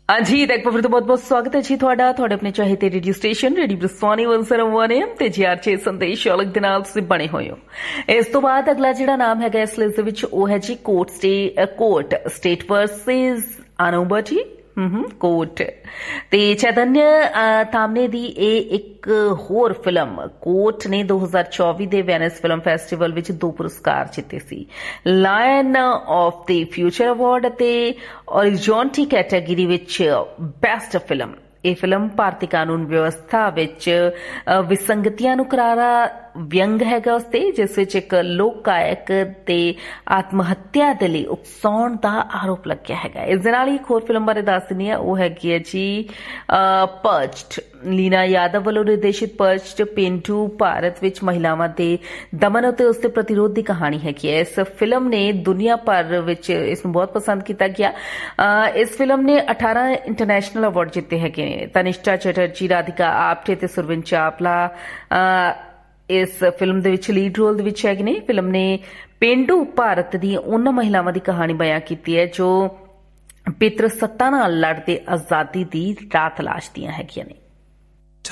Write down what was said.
हाँ जी, फिर तो बहुत बहुत स्वागत है जी ਤੁਹਾਡਾ ਆਪਣੇ ਚਾਹੀਦੇ ਰੇਡੀਓ ਸਟੇਸ਼ਨ ਰੇਡੀਓ ਬ੍ਰਿਸਵਾਨੀ 101 AM ਤੇ GRJ ਸੰਦੇਸ਼ ਔਲਖ ਦੇ ਨਾਲ ਤੁਸੀਂ ਬਣੇ ਹੋਏ ਹੋ। ਇਸ ਤੋਂ ਬਾਅਦ ਅਗਲਾ ਜਿਹੜਾ ਨਾਮ ਹੈਗਾ ਇਸ ਲਿਸਟ ਦੇ ਵਿੱਚ ਉਹ ਹੈ ਜੀ ਕੋਰਟ ਸਟੇਟ ਵਰਸਸ ਅਨੂਬਾ ਜੀ ਕੋਰਟ ਤੇ ਚੈਤन्य ਤਾਮਨੇ ਦੀ ਇਹ ਇੱਕ ਹੋਰ ਫਿਲਮ ਕੋਰਟ ਨੇ 2024 ਦੇ ਵੈਨਿਸ ਫਿਲਮ ਫੈਸਟੀਵਲ ਵਿੱਚ 2 ਪੁਰਸਕਾਰ ਜਿੱਤੇ ਸੀ। Line of the future award ਅਤੇ ਔਰਿਜ਼ੋਨਟੀ ਕੈਟਾਗਰੀ ਵਿੱਚ ਬੈਸਟ ਫਿਲਮ। ਇਹ ਫਿਲਮ ਭਾਰਤੀ ਕਾਨੂੰਨ ਵਿਵਸਥਾ ਵਿੱਚ ਵਿਸੰਗਤੀਆਂ ਨੂੰ ਕਰਾਰਾ ਵਿਅੰਗ ਹੈਗਾ ਉਸ ਤੇ, ਜਿਸ ਵਿੱਚ ਇੱਕ ਲੋਕ ਗਾਇਕ ਤੇ ਆਤਮ ਹੱਤਿਆ ਦੇ ਲਈ ਉਕਸਾਉਣ ਦਾ ਆਰੋਪ ਲੱਗਿਆ ਹੈਗਾ। ਇਸ ਦੇ ਨਾਲ ਹੀ ਇੱਕ ਹੋਰ ਫਿਲਮ ਬਾਰੇ ਦੱਸ ਦਿੰਦੀ ਹਾਂ, ਉਹ ਹੈਗੀ ਹੈ ਜੀ ਪਰਚਡ। ਲੀਨਾ ਯਾਦਵ ਵੱਲੋਂ ਨਿਰਦੇਸ਼ਿਤ ਪਰਚਡ ਪੇਂਡੂ ਭਾਰਤ ਵਿੱਚ ਮਹਿਲਾਵਾਂ ਦੇ ਦਮਨ ਅਤੇ ਉਸ ਦੇ ਪ੍ਰਤੀਰੋਧ ਦੀ ਕਹਾਣੀ ਹੈਗੀ ਹੈ। ਇਸ ਫਿਲਮ ਨੇ ਦੁਨੀਆ ਭਰ ਵਿੱਚ ਇਸ ਨੂੰ ਬਹੁਤ ਪਸੰਦ ਕੀਤਾ ਗਿਆ। ਇਸ ਫਿਲਮ ਨੇ 18 ਇੰਟਰਨੈਸ਼ਨਲ ਅਵਾਰਡ ਜਿੱਤੇ ਹੈਗੇ ਨੇ। ਤਨਿਸ਼ਕਾ ਚੈਟਰਜੀ, ਰਾਧਿਕਾ ਆਪਟੇ ਤੇ ਸੁਰਵਿਨ ਚਾਵਲਾ ਇਸ ਫਿਲਮ ਦੇ ਵਿੱਚ ਲੀਡ ਰੋਲ ਦੇ ਵਿੱਚ ਹੈਗੇ ਨੇ। ਫਿਲਮ ਨੇ ਪੇਂਡੂ ਭਾਰਤ ਦੀ ਉਹਨਾਂ ਮਹਿਲਾਵਾਂ ਦੀ ਕਹਾਣੀ ਬਿਆਨ ਕੀਤੀ ਹੈ ਜੋ ਪਿਤਰ ਸੱਤਾ ਨਾਲ ਲੜਦੇ ਆਜ਼ਾਦੀ ਦੀ ਰਾਹ ਤਲਾਸ਼ਦੀਆਂ ਹੈਗੀਆਂ ਨੇ।